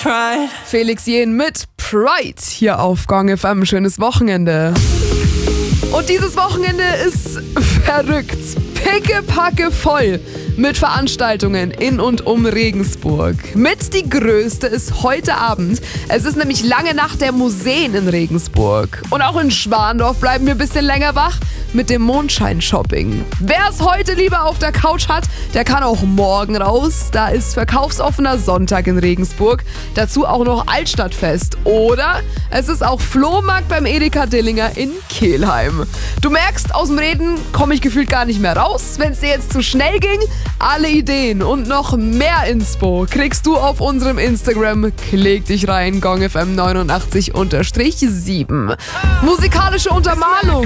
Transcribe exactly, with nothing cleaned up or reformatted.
Pride. Felix Jähn mit Pride hier auf Gong F M. Schönes Wochenende. Und dieses Wochenende ist verrückt. Pickepacke voll mit Veranstaltungen in und um Regensburg. Mit die größte ist heute Abend. Es ist nämlich lange Nacht der Museen in Regensburg. Und auch in Schwandorf bleiben wir ein bisschen länger wach mit dem Mondschein-Shopping. Wer es heute lieber auf der Couch hat, der kann auch morgen raus. Da ist verkaufsoffener Sonntag in Regensburg. Dazu auch noch Altstadtfest. Oder es ist auch Flohmarkt beim Edeka Dillinger in Kelheim. Du merkst, aus dem Reden komme ich gefühlt gar nicht mehr raus. Wenn es dir jetzt zu schnell ging, alle Ideen und noch mehr Inspo kriegst du auf unserem Instagram. Klick dich rein, Gong F M neunundachtzig sieben. Musikalische Untermalung.